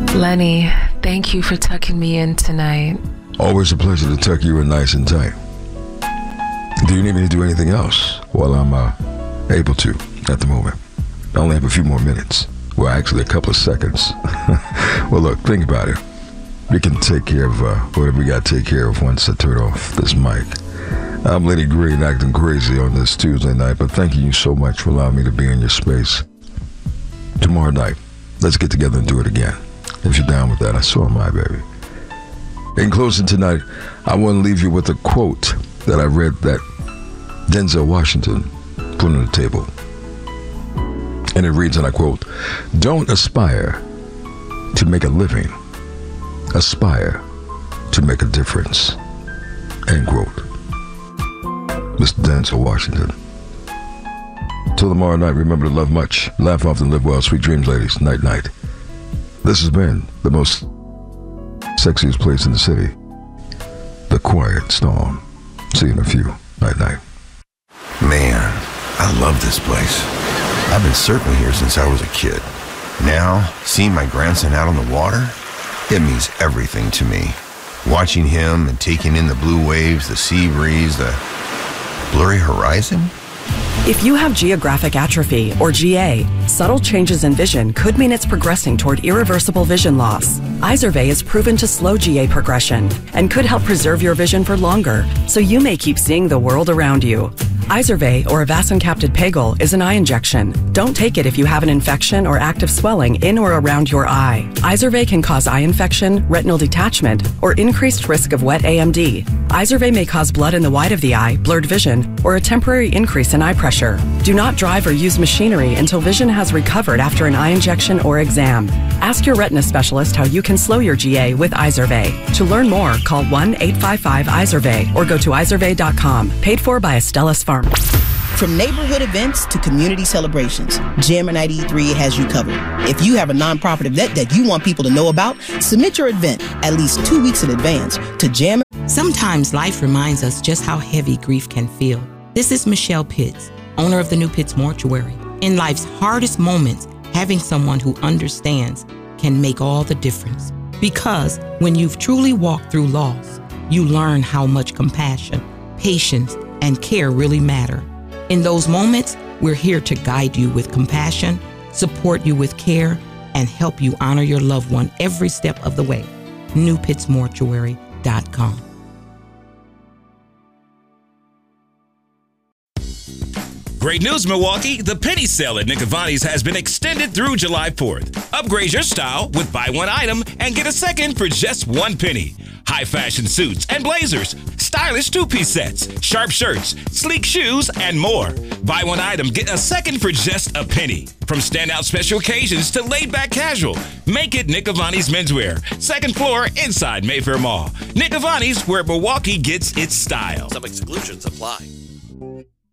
Lenny, thank you for tucking me in tonight. Always a pleasure to tuck you in nice and tight. Do you need me to do anything else? Well, I'm able to at the moment. I only have a few more minutes. Well, actually a couple of seconds. Well, look, think about it. We can take care of whatever we got to take care of once I turn off this mic. I'm Lenny Green, acting crazy on this Tuesday night, but thanking you so much for allowing me to be in your space. Tomorrow night, let's get together and do it again. If you're down with that, I saw my baby. In closing tonight, I want to leave you with a quote that I read that Denzel Washington put on the table. And it reads, and I quote, "Don't aspire to make a living. Aspire to make a difference." End quote. Mr. Denzel Washington. Till tomorrow night, remember to love much, laugh often, live well. Sweet dreams, ladies. Night, night. This has been the most sexiest place in the city, the Quiet Storm. See you in a few. Night, night. Man, I love this place. I've been surfing here since I was a kid. Now, seeing my grandson out on the water, it means everything to me. Watching him and taking in the blue waves, the sea breeze, the blurry horizon. If you have geographic atrophy, or GA, subtle changes in vision could mean it's progressing toward irreversible vision loss. Izervay is proven to slow GA progression and could help preserve your vision for longer, so you may keep seeing the world around you. Izervay, or avacincaptad pegol, is an eye injection. Don't take it if you have an infection or active swelling in or around your eye. Izervay can cause eye infection, retinal detachment, or increased risk of wet AMD. Izervay may cause blood in the white of the eye, blurred vision, or a temporary increase in eye pressure. Do not drive or use machinery until vision has recovered after an eye injection or exam. Ask your retina specialist how you can slow your GA with Izervay. To learn more, call 1-855-IZERVAY or go to izervay.com. Paid for by Astellas Pharma. From neighborhood events to community celebrations, Jammer 93 has you covered. If you have a nonprofit event that you want people to know about, submit your event at least 2 weeks in advance to Jammer. Sometimes life reminds us just how heavy grief can feel. This is Michelle Pitts, owner of the New Pitts Mortuary. In life's hardest moments, having someone who understands can make all the difference. Because when you've truly walked through loss, you learn how much compassion, patience, and care really matter. In those moments, we're here to guide you with compassion, support you with care, and help you honor your loved one every step of the way. NewPittsMortuary.com. Great news, Milwaukee. The penny sale at Nick Avani's has been extended through July 4th. Upgrade your style with buy one item and get a second for just 1 penny. High fashion suits and blazers, stylish two-piece sets, sharp shirts, sleek shoes, and more. Buy one item, get a second for just a penny. From standout special occasions to laid-back casual, make it Nick Avani's Menswear. 2nd floor inside Mayfair Mall. Nick Avani's, where Milwaukee gets its style. Some exclusions apply.